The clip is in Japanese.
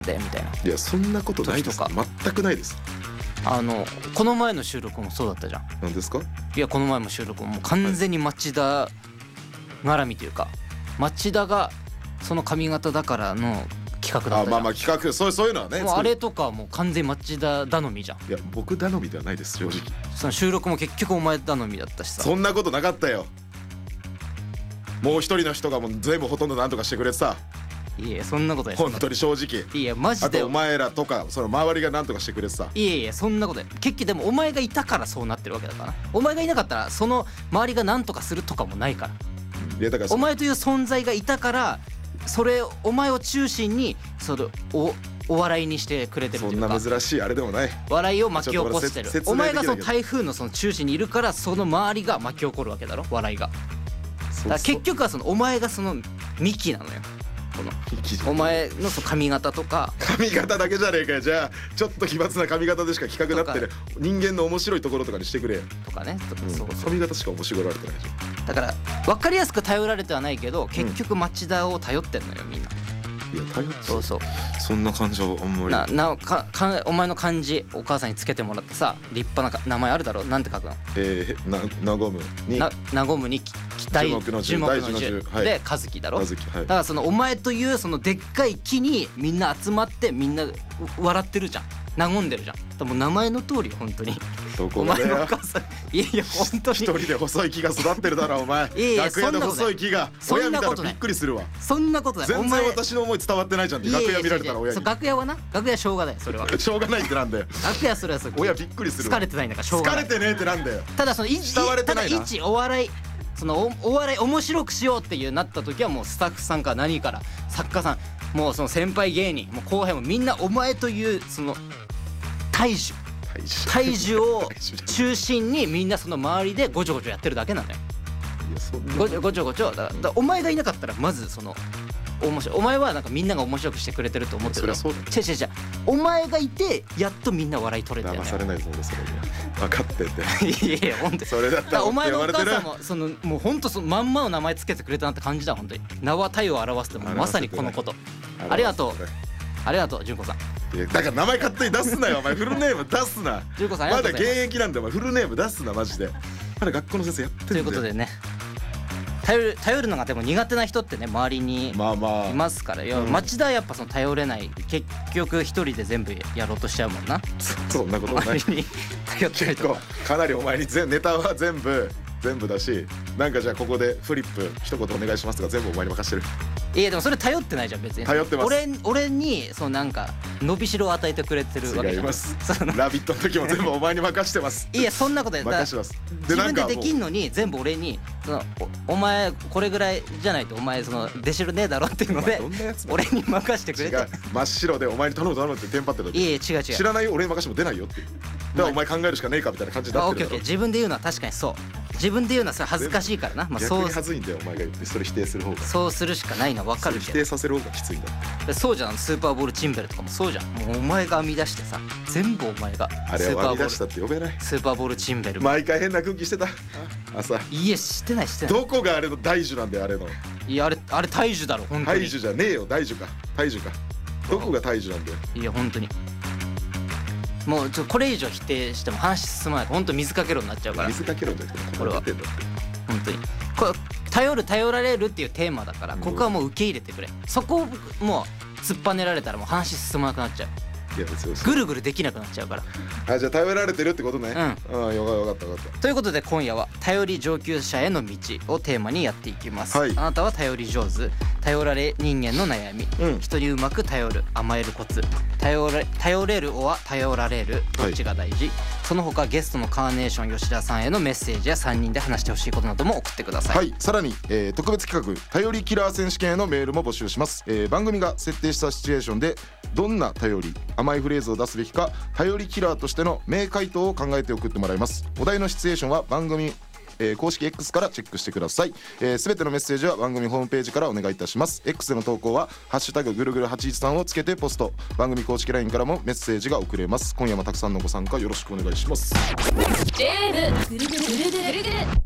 でみたいな。 いやそんなことないです。全くないです。 この前の収録もそうだったじゃん。 何ですか？ いやこの前も収録も完全に町田絡みというか、町田がその髪型だからの企画だったじゃん。 まあ企画そういうのはね。 もうあれとかはもう完全に町田頼みじゃん。 いや僕頼みではないです正直。 その収録も結局お前頼みだったしさ。 そんなことなかったよ。もう一人の人がもう全部ほとんど何とかしてくれてさ。 いやそんなことない。 本当に正直。 いやマジで。 あとお前らとかその周りが何とかしてくれてさ。 いやそんなことない。結局でもお前がいたからそうなってるわけだから。お前がいなかったらその周りが何とかするとかもないから。 いやだからお前という存在がいたからそれお前を中心にそれお笑いにしてくれてるというか。 そんな珍しいあれでもない。 笑いを巻き起こしてる。お前がその台台風のその中心にいるからその周りが巻き起こるわけだろ笑いが。だから結局はそのお前がその幹なのよ。このお前のその髪型とか。 髪型だけじゃねえかよ。じゃあちょっと奇抜な髪型でしか企画なってる人間の面白いところとかにしてくれよとかね。 そう髪型しか面白がられてないじゃん。 だから分かりやすく頼られてはないけど結局町田を頼ってんのよみんな。 いや頼って。 そうそんな感情あんまりお前の漢字お母さんにつけてもらってさ立派な名前あるだろ。なんて書くの？ なごむになごむに樹木の樹で和樹だろ。だからそのお前というそのでっかい木にみんな集まってみんな笑ってるじゃん。和んでるじゃん。でも名前の通り本当に。お前のお母さんいや本当に一人で細い木が育ってるだろお前。楽屋で細い木が親見たらびっくりするわ。 そんなことない。 全然私の思い伝わってないじゃんって。楽屋見られたら親に。 楽屋はな。楽屋しょうがないそれは。 しょうがないってなんだよ。 楽屋それは親びっくりする。 疲れてないんだからしょうがない。 疲れてねえってなんだよ。 ただそのただ一お笑いそのお笑い面白くしようっていうなった時はもうスタッフさんから何から作家さんもうその先輩芸人もう後輩もみんなお前というその大樹を中心にみんなその周りでごちょごちょやってるだけなんだよ。ごちょごちょだからお前がいなかったらまずその面白い。お前はなんかみんなが面白くしてくれてると思ってる。 そりゃそうだ。 違うお前がいてやっとみんな笑い取れてる。 騙されないぞ俺それに分かってて。 いや本当にそれだったらお前のお母さんもそのもう本当そのまんまの名前つけてくれたなって感じだ本当に。名は体を表すってまさにこのこと。ありがとう純子さん。 だから名前勝手に出すなよお前。フルネーム出すな。 純子さんまだ現役なんでお前フルネーム出すなマジで。まだ学校の先生やってるんだよ。 ということでね頼るのがでも苦手な人ってね周りにいますから。町田はやっぱその頼れない結局一人で全部やろうとしちゃうもんな。 そんなことない。 周りに頼ったりとかかなりお前にネタは全部だし、なんかじゃあここでフリップ一言お願いしますとか全部お前に任してる。 いやでもそれ頼ってないじゃん別に。 頼ってます。 俺にそのなんか伸びしろを与えてくれてるわけじゃん。 違います。ラビットの時も全部お前に任してます。 いやそんなことない。 任してます。 自分でできんのに全部俺にそのお前これぐらいじゃないとお前その出しろねえだろっていうので俺に任してくれて。 違う真っ白でお前に頼むってテンパってた。 いや違う知らないよ俺に任しても出ないよっていう。だからお前考えるしかねえかみたいな感じになってるだろ。 自分で言うのは確かにそう。自分で言うのはそれ恥ずかしいからな。 逆に恥ずいんだよお前が言ってそれ否定する方が。 そうするしかないのは分かるけど。 否定させる方がきついんだって。 そうじゃん。スーパーボールチンベルとかもそうじゃん。もうお前が編み出してさ全部お前が。 あれは編み出したって呼べない。 スーパーボールチンベル毎回変な空気してた朝。 いやしてない。 どこがあれの大樹なんだよあれの。 いやあれ大樹だろ本当に。 大樹じゃねえよ大樹か。どこが大樹なんだよ。 いや本当にもうこれ以上否定しても話進まない。本当水かけろになっちゃうから。 水かけろじゃなくてこれは本当に頼られるっていうテーマだからここはもう受け入れてくれ。そこをもう突っぱねられたらもう話進まなくなっちゃう。 いや別にぐるぐるできなくなっちゃうから。 じゃあ頼られてるってことね。よかったということで今夜は頼り上級者への道をテーマにやっていきます。あなたは頼り上手、頼られ人間の悩み、人にうまく頼る甘えるコツ、頼れるは頼られるどっちが大事、その他ゲストのカーネーション吉田さんへのメッセージや3人で話してほしいことなども送ってください。 さらに、特別企画頼りキラー選手権へのメールも募集します。番組が設定したシチュエーションでどんな頼り甘いフレーズを出すべきか頼りキラーとしての名回答を考えて送ってもらいます。お題のシチュエーションは番組公式 X からチェックしてください。すべてのメッセージは番組ホームページからお願いいたします。 X での投稿はハッシュタグぐるぐる813をつけてポスト。番組公式 LINE からもメッセージが送れます。今夜もたくさんのご参加よろしくお願いします。 ジェームぐるぐるぐるぐるぐる